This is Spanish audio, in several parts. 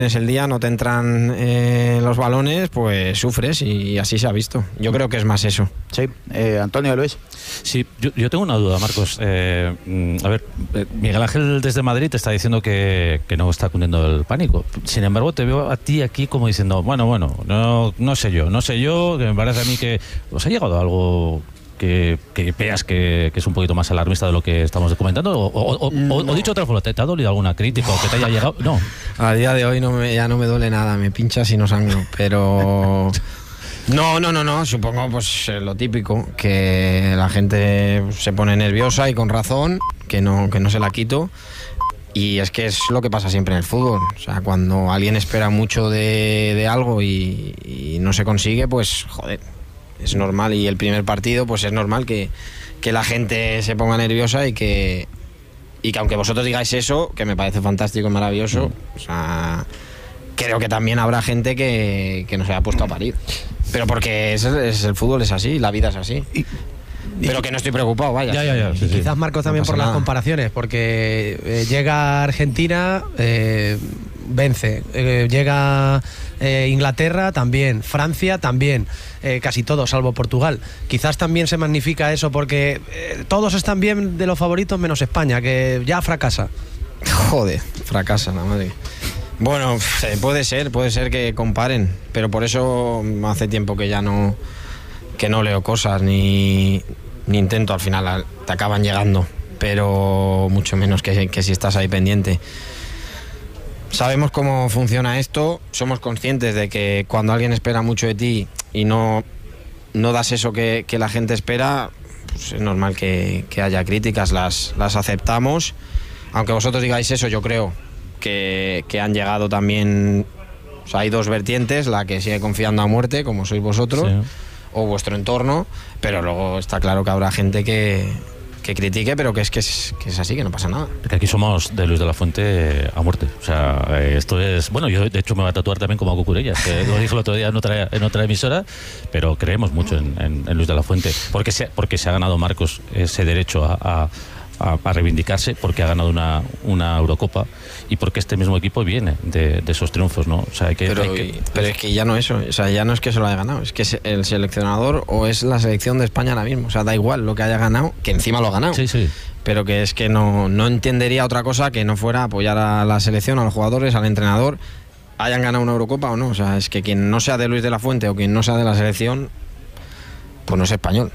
es el día, no te entran los balones, pues sufres y así se ha visto. Yo creo que es más eso. Sí, Antonio, Luis. Sí, yo tengo una duda, Marcos. A ver, Miguel Ángel desde Madrid te está diciendo que no está cundiendo el pánico. Sin embargo, te veo a ti aquí como diciendo, bueno, no sé yo, que me parece a mí que os ha llegado algo que veas que es un poquito más alarmista de lo que estamos comentando, o dicho de otra forma, ¿te ha dolido alguna crítica o que te haya llegado? No. A día de hoy ya no me duele nada, me pinchas y no sangro, pero... No, supongo pues lo típico, que la gente se pone nerviosa y con razón, que no se la quito. Y es que es lo que pasa siempre en el fútbol. O sea, cuando alguien espera mucho de algo y no se consigue, pues joder, es normal. Y el primer partido, pues es normal que la gente se ponga nerviosa y que aunque vosotros digáis eso, que me parece fantástico y maravilloso, o sea, creo que también habrá gente que no se haya puesto a parir. Pero porque el fútbol es así, la vida es así. Pero que no estoy preocupado, vaya. Ya. Sí. Quizás, Marcos, también por las comparaciones, porque llega Argentina, vence, llega Inglaterra también, Francia también, casi todos, salvo Portugal. Quizás también se magnifica eso porque todos están bien de los favoritos menos España, que ya fracasa. Joder, fracasa la madre. Bueno, puede ser que comparen, pero por eso hace tiempo que ya no leo cosas ni intento. Al final te acaban llegando, pero mucho menos que si estás ahí pendiente. Sabemos cómo funciona esto, somos conscientes de que cuando alguien espera mucho de ti y no das eso que la gente espera, pues es normal que haya críticas, las aceptamos. Aunque vosotros digáis eso, yo creo que han llegado también. O sea, hay dos vertientes, la que sigue confiando a muerte, como sois vosotros, sí, o vuestro entorno, pero luego está claro que habrá gente que critique, pero que es así, que no pasa nada. Que aquí somos de Luis de la Fuente a muerte. O sea, esto es... Bueno, yo de hecho me voy a tatuar también como a Cucurellas, que lo dije el otro día en otra emisora, pero creemos mucho en Luis de la Fuente, porque se ha ganado, Marcos, ese derecho a reivindicarse, porque ha ganado una Eurocopa y porque este mismo equipo viene de esos triunfos, ¿no? O sea, pero es que ya no eso, o sea, ya no es que se lo haya ganado, es que es el seleccionador o es la selección de España ahora mismo. O sea, da igual lo que haya ganado, que encima lo ha ganado. Sí. Pero que es que no entendería otra cosa que no fuera apoyar a la selección, a los jugadores, al entrenador, hayan ganado una Eurocopa o no. O sea, es que quien no sea de Luis de la Fuente o quien no sea de la selección, pues no es español.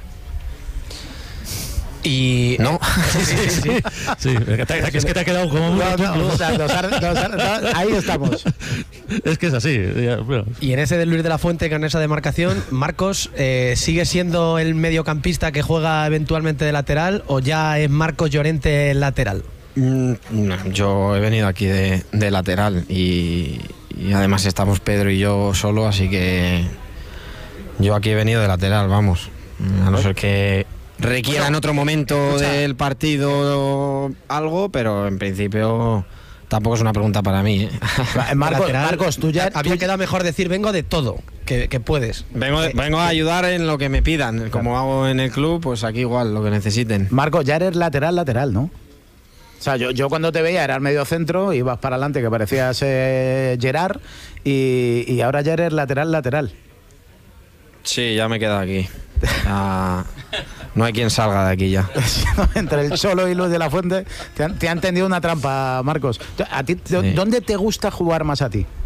Y no. Sí. Es que te ha quedado como muy... Ahí estamos. Es que es así. Y en ese de Luis de la Fuente, con esa demarcación, Marcos, ¿sigue siendo el mediocampista que juega eventualmente de lateral o ya es Marcos Llorente el lateral? No, yo he venido aquí de lateral y además estamos Pedro y yo solo, así que yo aquí he venido de lateral, vamos. A no ser que requiera en otro momento del partido algo, pero en principio tampoco es una pregunta para mí. Marcos, tú ya había quedado mejor decir vengo de todo, que puedes. Vengo a ayudar en lo que me pidan, claro. Como hago en el club, pues aquí igual, lo que necesiten. Marcos, ya eres lateral, ¿no? O sea, yo cuando te veía era el medio centro, ibas para adelante que parecías Gerard y ahora ya eres lateral. Sí, ya me he quedado aquí. No hay quien salga de aquí ya. Entre el Cholo y Luis de la Fuente te han tendido una trampa, Marcos. ¿A ti, sí. ¿Dónde te gusta jugar más a ti?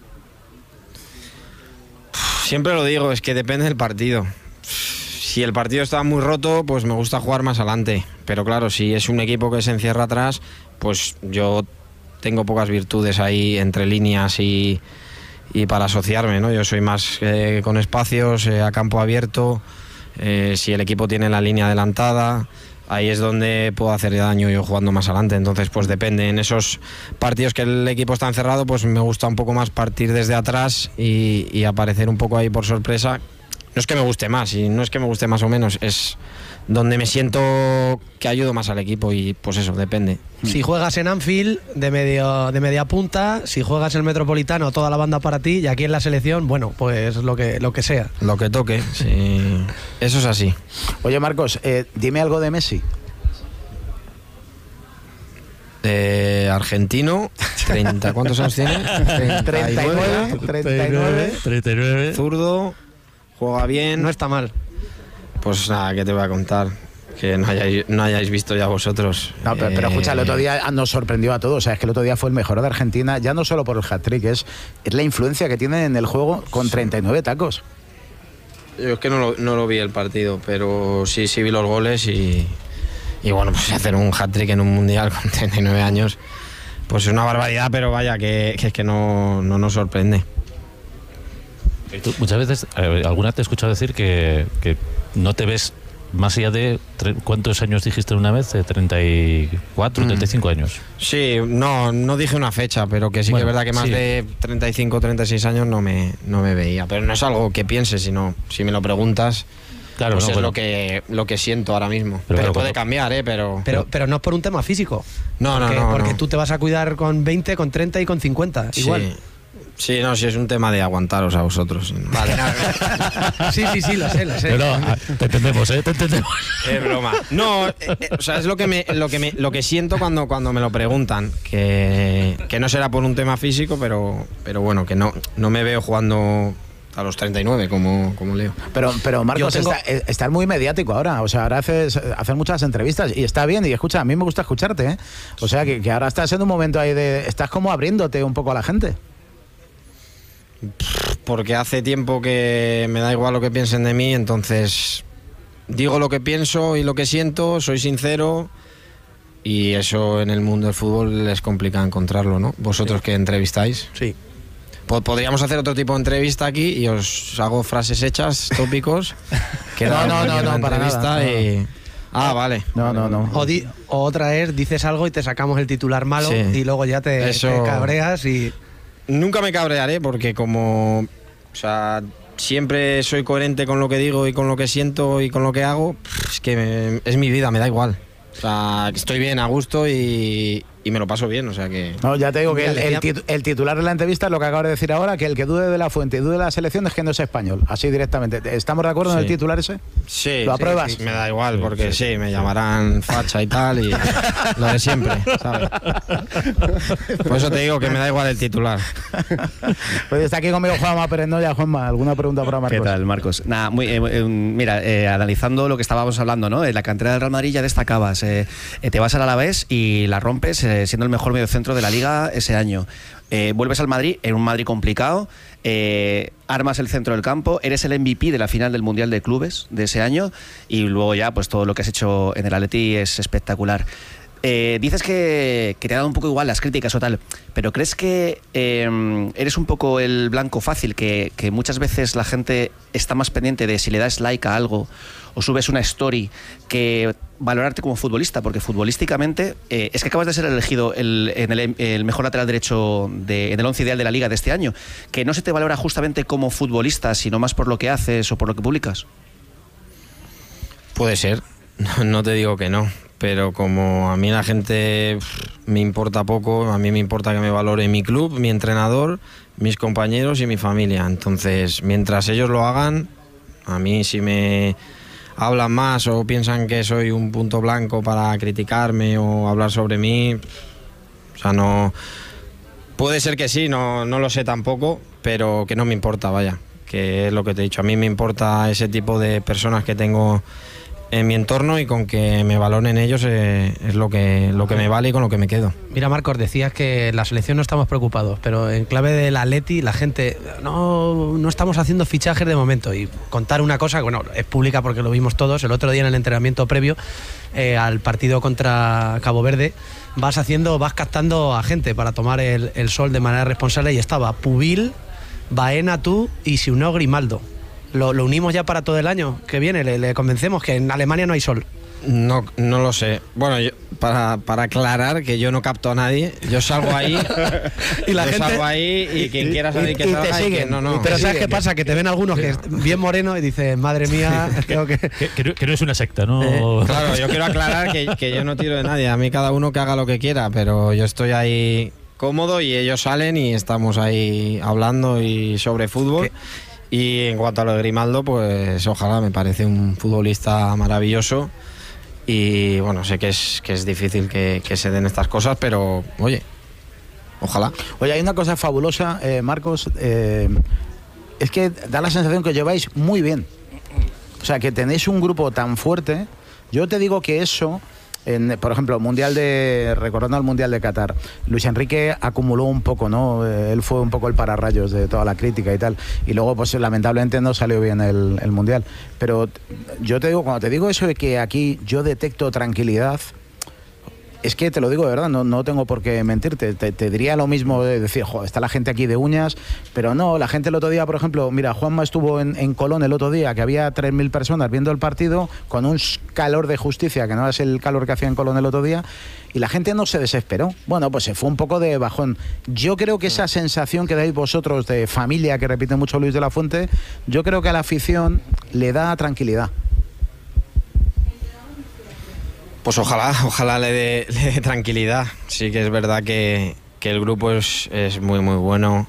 Siempre lo digo, es que depende del partido. Si el partido está muy roto, pues me gusta jugar más adelante. Pero claro, si es un equipo que se encierra atrás, pues yo tengo pocas virtudes ahí entre líneas y para asociarme, ¿no? Yo soy más con espacios, a campo abierto. Si el equipo tiene la línea adelantada, ahí es donde puedo hacer daño yo jugando más adelante. Entonces pues depende, en esos partidos que el equipo está encerrado, pues me gusta un poco más partir desde atrás y aparecer un poco ahí por sorpresa. No es que me guste más, y no es que me guste más o menos, es donde me siento que ayudo más al equipo y pues eso, depende. Si juegas en Anfield de media punta, si juegas en el Metropolitano, toda la banda para ti, y aquí en la selección, bueno, pues lo que sea. Lo que toque, sí. Eso es así. Oye, Marcos, dime algo de Messi. Argentino, 30, ¿cuántos años tiene? 39. Zurdo, juega bien. No está mal. Pues nada, ¿qué te voy a contar? Que no hayáis visto ya vosotros. No, pero escucha, el otro día nos sorprendió a todos. O sea, es que el otro día fue el mejor de Argentina, ya no solo por el hat-trick, es la influencia que tiene en el juego con 39 tacos. Yo es que no lo vi el partido, pero sí vi los goles y bueno, pues hacer un hat-trick en un mundial con 39 años, pues es una barbaridad, pero vaya, que es que no nos sorprende. Tú, muchas veces, alguna te he escuchado decir que no te ves más allá de... ¿Cuántos años dijiste una vez? 34, 35 años. Sí, no dije una fecha, pero que sí, bueno, que es verdad que más de 35, 36 años no me veía. Pero no es algo que piense, sino si me lo preguntas... Claro, pues no, es bueno, lo que siento ahora mismo. Pero claro, puede cambiar, pero no es por un tema físico. No. Porque tú te vas a cuidar con 20, con 30 y con 50, igual. Sí, sí, es un tema de aguantaros a vosotros. Vale. Sí, lo sé. Pero, te entendemos, te entendemos. Es broma. No, o sea, es lo que siento cuando me lo preguntan, que no será por un tema físico, pero bueno, que no me veo jugando a los 39 como Leo. Pero Marcos, estás muy mediático ahora. O sea, ahora haces muchas entrevistas y está bien. Y escucha, a mí me gusta escucharte, ¿eh? O sea, que ahora estás en un momento ahí estás como abriéndote un poco a la gente. Porque hace tiempo que me da igual lo que piensen de mí, entonces digo lo que pienso y lo que siento, soy sincero, y eso en el mundo del fútbol es complicado encontrarlo, ¿no? Vosotros que entrevistáis. Sí. Podríamos hacer otro tipo de entrevista aquí y os hago frases hechas, tópicos. Que no, para nada. Vale. No. O otra es, dices algo y te sacamos el titular malo, sí, y luego ya te cabreas y... Nunca me cabrearé porque o sea, siempre soy coherente con lo que digo y con lo que siento y con lo que hago. Es que es mi vida, me da igual. O sea, estoy bien, a gusto y me lo paso bien, o sea que... No, ya te digo que el titular de la entrevista es lo que acabo de decir ahora, que el que dude de la fuente y dude de la selección es que no es español, así directamente. ¿Estamos de acuerdo en el titular ese? Sí. ¿Lo apruebas? Sí, me da igual, porque sí, me llamarán facha y tal, y lo de siempre, ¿sabes? Por eso te digo que me da igual el titular. Pues está aquí conmigo Juanma Perendoya. Juanma, ¿alguna pregunta para Marcos? ¿Qué tal, Marcos? Nada, mira, analizando lo que estábamos hablando, ¿no? En la cantera del Real Madrid ya destacabas, te vas al Alavés y la rompes, siendo el mejor mediocentro de la Liga ese año. Vuelves al Madrid, en un Madrid complicado, armas el centro del campo, eres el MVP de la final del Mundial de Clubes de ese año, y luego ya pues todo lo que has hecho en el Atleti es espectacular. Dices que te ha dado un poco igual las críticas o tal, pero ¿crees que eres un poco el blanco fácil, que muchas veces la gente está más pendiente de si le das like a algo o subes una story que valorarte como futbolista? Porque futbolísticamente es que acabas de ser elegido el mejor lateral derecho en el 11 ideal de la Liga de este año, que no se te valora justamente como futbolista, sino más por lo que haces o por lo que publicas. Puede ser, no te digo que no, pero como a mí la gente me importa poco, a mí me importa que me valore mi club, mi entrenador, mis compañeros y mi familia. Entonces, mientras ellos lo hagan, a mí si me hablan más o piensan que soy un punto blanco para criticarme o hablar sobre mí, o sea, no... Puede ser que sí, no lo sé tampoco, pero que no me importa, vaya, que es lo que te he dicho. A mí me importa ese tipo de personas que tengo en mi entorno, y con que me valoren ellos es lo que me vale y con lo que me quedo. Mira, Marcos, decías que en la selección no estamos preocupados, pero en clave del Atleti la gente no estamos haciendo fichajes de momento, y contar una cosa que bueno, es pública porque lo vimos todos el otro día en el entrenamiento previo al partido contra Cabo Verde. Vas captando a gente para tomar el sol de manera responsable, y estaba Pubil, Baena, tú y Siunó Grimaldo. ¿Lo unimos ya para todo el año que viene? ¿Le convencemos que en Alemania no hay sol? No lo sé. Bueno, yo, para aclarar que yo no capto a nadie, yo salgo ahí y la gente salgo ahí y quien quiera salir que salga te sigue. No. Pero ¿sabes qué pasa? Que te ven algunos que bien moreno y dices, madre mía, creo que no es una secta, ¿no? Claro, yo quiero aclarar que yo no tiro de nadie. A mí cada uno que haga lo que quiera, pero yo estoy ahí cómodo y ellos salen y estamos ahí hablando y sobre fútbol. Y en cuanto a lo de Grimaldo, pues ojalá, me parece un futbolista maravilloso Y bueno, sé que es difícil que se den estas cosas, pero oye, ojalá. Oye, hay una cosa fabulosa, Marcos, es que da la sensación que lleváis muy bien. O sea, que tenéis un grupo tan fuerte. Yo te digo que eso, por ejemplo, recordando el Mundial de Qatar, Luis Enrique acumuló un poco, ¿no? Él fue un poco el pararrayos de toda la crítica y tal. Y luego, pues lamentablemente no salió bien el Mundial. Pero yo te digo, cuando te digo eso de que aquí yo detecto tranquilidad, es que te lo digo de verdad, no tengo por qué mentirte. Te diría lo mismo de decir, joder, está la gente aquí de uñas, pero no, la gente el otro día, por ejemplo, mira, Juanma estuvo en Colón el otro día, que había 3.000 personas viendo el partido, con un calor de justicia, que no es el calor que hacía en Colón el otro día, y la gente no se desesperó. Bueno, pues se fue un poco de bajón. Yo creo que esa sensación que dais vosotros de familia, que repite mucho Luis de la Fuente, yo creo que a la afición le da tranquilidad. Pues ojalá le dé tranquilidad. Sí que es verdad que el grupo es muy muy bueno.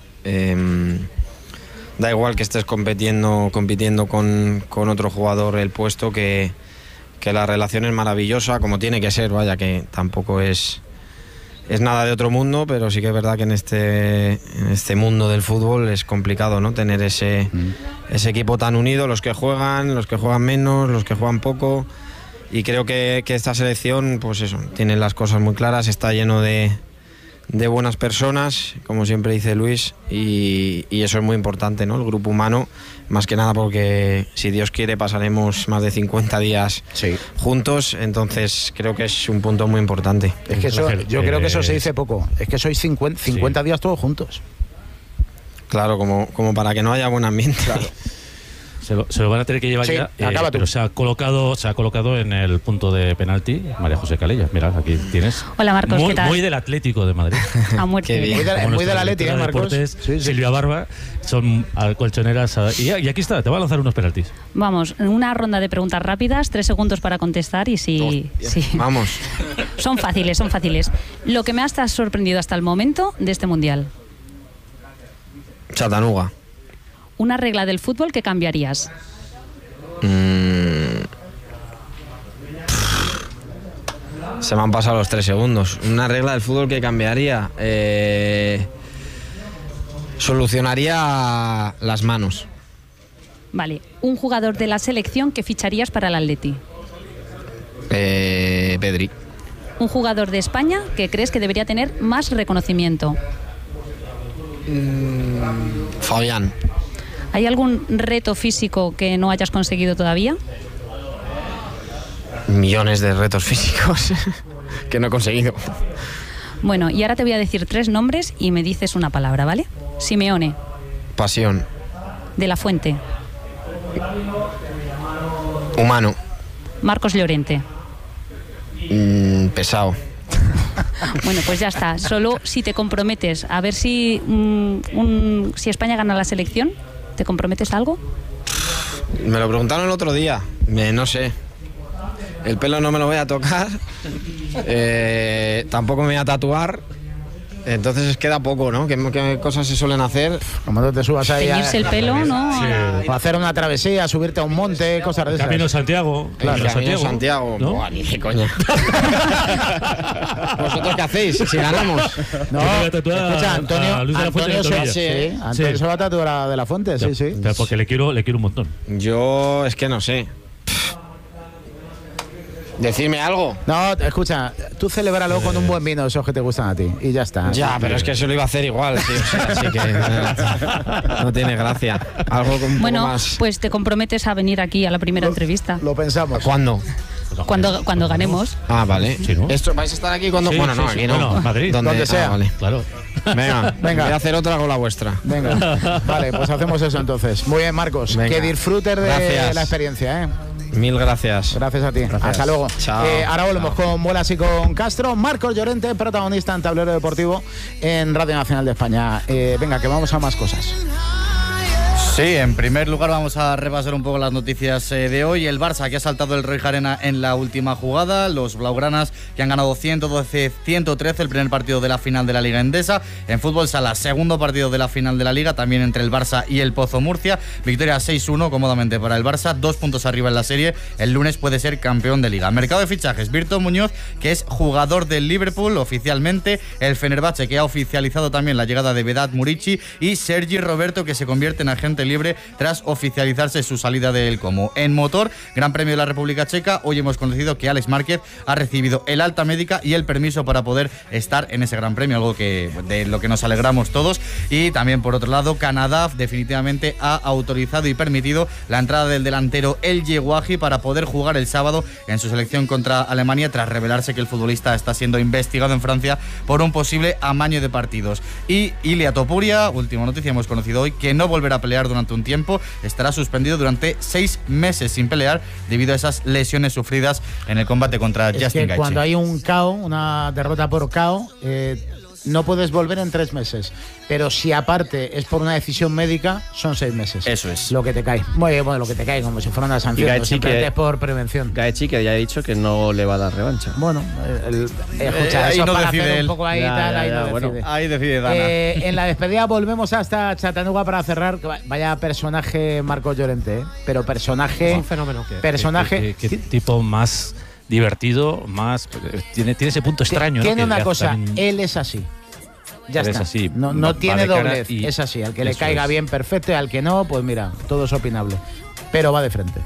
Da igual que estés compitiendo con otro jugador el puesto, que la relación es maravillosa, como tiene que ser, vaya, que tampoco es nada de otro mundo, pero sí que es verdad que en este mundo del fútbol es complicado, ¿no? Tener ese equipo tan unido, los que juegan menos, los que juegan poco. Y creo que esta selección, pues eso, tiene las cosas muy claras, está lleno de buenas personas, como siempre dice Luis, y eso es muy importante, ¿no? El grupo humano, más que nada porque, si Dios quiere, pasaremos más de 50 días juntos, entonces creo que es un punto muy importante. Es que eso, yo creo que eso se dice poco, es que sois 50 días todos juntos. Claro, como para que no haya buen ambiente. Claro. Se lo van a tener que llevar ya, pero se ha colocado en el punto de penalti María José Calella. Mira, aquí tienes. Hola, Marcos, ¿qué tal? Muy del Atlético de Madrid. A muerte. Muy del Atlético, Marcos. Silvia Barba, son colchoneras. Y aquí está, te voy a lanzar unos penaltis. Vamos, una ronda de preguntas rápidas, 3 segundos para contestar y sí. Vamos. Son fáciles. Lo que me ha sorprendido hasta el momento de este Mundial. Chattanooga. Una regla del fútbol que cambiarías. Se me han pasado los 3 segundos. Una regla del fútbol que cambiaría. Solucionaría las manos. Vale. Un jugador de la selección que ficharías para el Atleti. Pedri. Un jugador de España que crees que debería tener más reconocimiento. Fabián. ¿Hay algún reto físico que no hayas conseguido todavía? Millones de retos físicos que no he conseguido. Bueno, y ahora te voy a decir 3 nombres y me dices una palabra, ¿vale? Simeone. Pasión. De la Fuente. Humano. Marcos Llorente. Pesado. Bueno, pues ya está. Solo si te comprometes a ver si España gana la selección, ¿te comprometes a algo? Me lo preguntaron el otro día. No sé. El pelo no me lo voy a tocar. Tampoco me voy a tatuar. Entonces queda poco, ¿no? ¿Qué cosas se suelen hacer? Como no te subas ahí teñirse el pelo, ¿no? Sí. O hacer una travesía, subirte a un monte, cosas de esas. Camino Santiago. Claro, Camino Santiago. ¿No? Buah, ni de coña. ¿Vosotros qué hacéis si ganamos? No, escucha, Antonio se va a tatuar de la Fuente, sí. Pero porque le quiero un montón. Yo es que no sé. Decirme algo. No, escucha, tú celébralo con un buen vino, esos que te gustan a ti, y ya está. Ya, pero es que eso lo iba a hacer igual, tío. O sea, así que no tiene gracia. Algo con un bueno, poco más. Pues te comprometes a venir aquí a la primera entrevista. Lo pensamos. ¿Cuándo? Cuando ganemos. Ah, vale. Sí, ¿no? ¿Esto vais a estar aquí cuando? Sí, bueno, no, sí, aquí no. Bueno, Madrid. Donde sea. Vale. Claro. Venga. Voy a hacer otra con la vuestra. Venga. Vale, pues hacemos eso entonces. Muy bien, Marcos. Venga. Que disfrutes de Gracias. la experiencia, ¿eh? Mil gracias. Gracias a ti. Gracias. Hasta luego. Chao. Ahora volvemos con Muelas y con Castro. Marcos Llorente, protagonista en Tablero Deportivo en Radio Nacional de España. Venga, que vamos a más cosas. Sí, en primer lugar vamos a repasar un poco las noticias de hoy. El Barça, que ha saltado el Roig Arena en la última jugada. Los blaugranas, que han ganado 112-113 el primer partido de la final de la Liga Endesa. En fútbol sala, segundo partido de la final de la Liga, también entre el Barça y el Pozo Murcia. Victoria 6-1 cómodamente para el Barça, 2 puntos arriba en la serie. El lunes puede ser campeón de Liga. Mercado de fichajes, Virto Muñoz, que es jugador del Liverpool oficialmente. El Fenerbahce, que ha oficializado también la llegada de Vedat Murici. Y Sergi Roberto, que se convierte en agente libre tras oficializarse su salida del Como. En motor, Gran Premio de la República Checa, hoy hemos conocido que Alex Márquez ha recibido el alta médica y el permiso para poder estar en ese Gran Premio, algo que de lo que nos alegramos todos. Y también, por otro lado, Canadá definitivamente ha autorizado y permitido la entrada del delantero El Yeguaji para poder jugar el sábado en su selección contra Alemania, tras revelarse que el futbolista está siendo investigado en Francia por un posible amaño de partidos. Y Ilia Topuria, última noticia, hemos conocido hoy que no volverá a pelear durante un tiempo, estará suspendido durante 6 meses sin pelear debido a esas lesiones sufridas en el combate contra Justin Gaethje. Cuando hay un KO, una derrota por KO, no puedes volver en 3 meses. Pero si aparte es por una decisión médica, son 6 meses. Eso es. Lo que te cae. Bueno, lo que te cae, como si fuera una sanción. Simplemente es por prevención. Gaethje, que ya ha dicho que no le va a dar revancha. Bueno, escucha, eso no para decide hacer un poco ahí, ahí decide Dana. En la despedida volvemos hasta Chattanooga para cerrar. Vaya personaje Marcos Llorente, pero personaje... Es un fenómeno. ¿Qué tipo más divertido, más... Tiene ese punto extraño. Tiene una cosa, también... él es así. Ya Él está. Es así, no tiene doblez, es así. Al que le caiga es bien, perfecto, y al que no, pues mira, todo es opinable. Pero va de frente.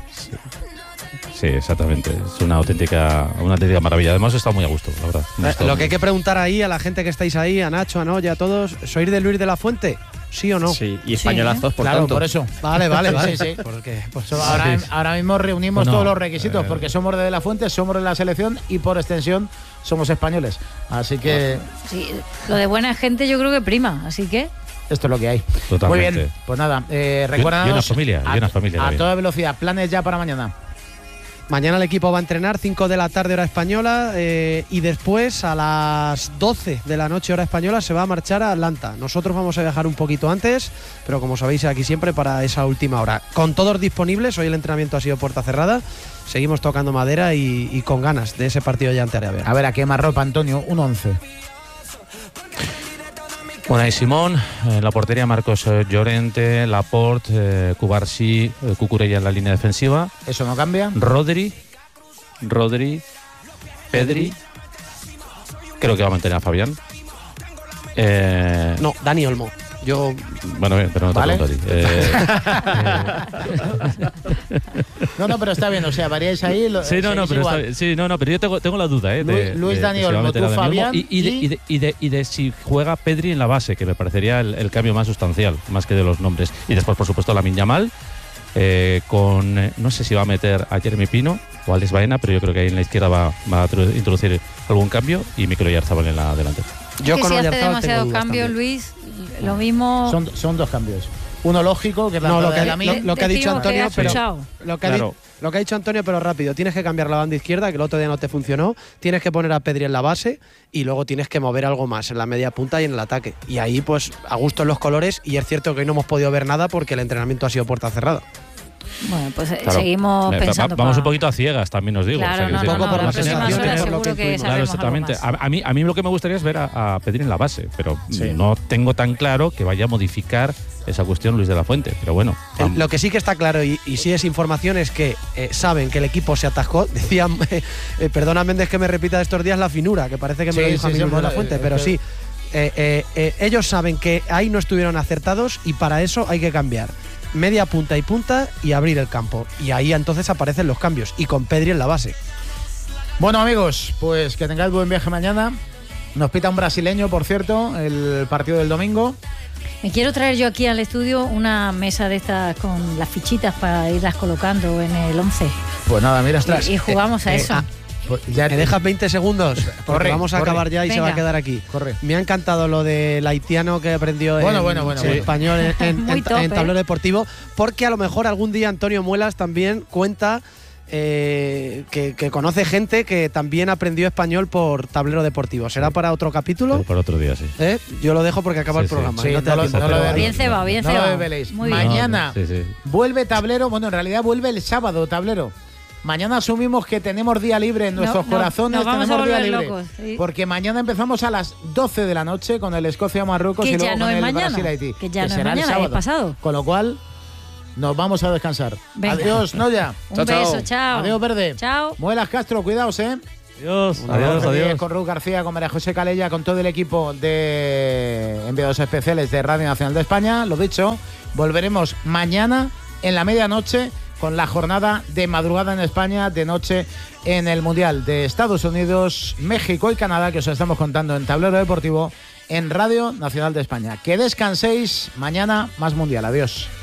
Sí, exactamente. Es una auténtica maravilla. Además, está muy a gusto, la verdad. Lo que hay que preguntar ahí a la gente que estáis ahí, a Nacho, a Noya, a todos, ¿sois de Luis de la Fuente? ¿Sí o no? Sí, y españolazos, por claro, tanto. Por eso. Vale. Sí. Porque, pues, ahora mismo reunimos todos los requisitos, porque somos de la Fuente, somos de la selección y por extensión somos españoles. Así que... Sí, lo de buena gente yo creo que prima, así que... Esto es lo que hay. Totalmente. Muy bien, pues nada, recuerda y una familia. A toda velocidad, planes ya para mañana. Mañana el equipo va a entrenar 5 de la tarde hora española y después a las 12 de la noche hora española se va a marchar a Atlanta. Nosotros vamos a viajar un poquito antes, pero como sabéis aquí siempre para esa última hora. Con todos disponibles, hoy el entrenamiento ha sido puerta cerrada, seguimos tocando madera y con ganas de ese partido ya ante Arabia. A ver, a quemar ropa, Antonio, un 11. Unai Simón, en la portería Marcos Llorente, Laporte, Cubarsí, Cucurella en la línea defensiva. ¿Eso no cambia? Rodri, Pedri. Creo que va a mantener a Fabián. No, Dani Olmo. Yo... Bueno, bien, pero no te ¿Vale? pregunto a ti. No, pero está bien, o sea, variáis ahí. Pero yo tengo la duda, Luis Dani Olmo, tú, Fabián. Y de si juega Pedri en la base, que me parecería el cambio más sustancial, más que de los nombres. Y después, por supuesto, Lamine Yamal, no sé si va a meter a Jeremy Pino o a Alex Baena, pero yo creo que ahí en la izquierda va a introducir algún cambio, y Mikel Oyarzabal en la delantera. Yo que si hace demasiados cambios, Luis, lo mismo... Son 2 cambios. Uno lógico, que es lo que ha dicho Antonio, pero lo que ha dicho Antonio, pero rápido. Tienes que cambiar la banda izquierda, que el otro día no te funcionó. Tienes que poner a Pedri en la base y luego tienes que mover algo más en la media punta y en el ataque. Y ahí, pues, a gusto en los colores. Y es cierto que hoy no hemos podido ver nada porque el entrenamiento ha sido puerta cerrada. Bueno, pues seguimos pensando. Vamos un poquito a ciegas, también os digo. Claro, un poco por la sensación, seguro que claro, exactamente. A mí lo que me gustaría es ver a Pedri en la base, pero no tengo tan claro que vaya a modificar esa cuestión Luis de la Fuente, pero bueno. Lo que sí que está claro, y sí es información, es que saben que el equipo se atascó. Decían, perdona Méndez que me repita de estos días la finura, que parece que me lo dijo a mí Luis de la Fuente, pero sí. Ellos saben que ahí no estuvieron acertados y para eso hay que cambiar media punta y abrir el campo, y ahí entonces aparecen los cambios, y con Pedri en la base. Bueno, amigos, pues que tengáis buen viaje mañana. Nos pita un brasileño, por cierto, el partido del domingo. Me quiero traer yo aquí al estudio una mesa de estas con las fichitas para irlas colocando en el 11. Pues nada, mira, ostras. Y jugamos a eso. Pues ya ¿Me dejas 20 segundos? Porque vamos a acabar ya y Venga. se va a quedar aquí. Corre. Me ha encantado lo del haitiano que aprendió en español en tablero deportivo, porque a lo mejor algún día Antonio Muelas también cuenta que conoce gente que también aprendió español por Tablero Deportivo. ¿Será para otro capítulo? Para otro día, sí. Yo lo dejo porque acaba el programa. Sí, no te da tiempo. Bien cebado, bien cebado. No lo desveléis. Muy bien. Mañana Sí. vuelve Tablero. Bueno, en realidad vuelve el sábado Tablero. Mañana asumimos que tenemos día libre en nuestros corazones. Nos vamos tenemos a día volver libre. locos, sí. Porque mañana empezamos a las 12 de la noche con el Escocia-Marruecos Que y ya luego no con es el mañana, Brasil-Haití. que ya no es será el mañana, es sábado. pasado. Con lo cual, nos vamos a descansar. Venga. Adiós, Noya. Un beso, chao. Adiós, Verde. Chao. Muelas Castro, cuidaos, Adiós, Adiós. Con Raúl García, con María José Calella, con todo el equipo de enviados especiales de Radio Nacional de España. Lo dicho, volveremos mañana en la medianoche con la jornada de madrugada en España, de noche en el Mundial de Estados Unidos, México y Canadá, que os estamos contando en Tablero Deportivo en Radio Nacional de España. Que descanséis, mañana más Mundial. Adiós.